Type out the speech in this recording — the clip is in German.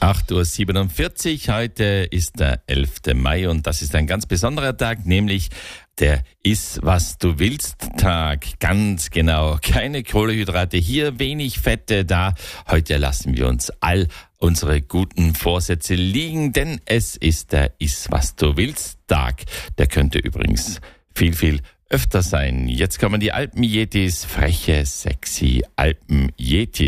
8:47 Uhr, heute ist der 11. Mai und das ist ein ganz besonderer Tag, nämlich der Iss, was du willst Tag. Ganz genau, keine Kohlenhydrate hier, wenig Fette da. Heute lassen wir uns all unsere guten Vorsätze liegen, denn es ist der Iss, was du willst Tag. Der könnte übrigens viel öfter sein. Jetzt kommen die Alpen-Yetis, freche, sexy Alpen-Yetis.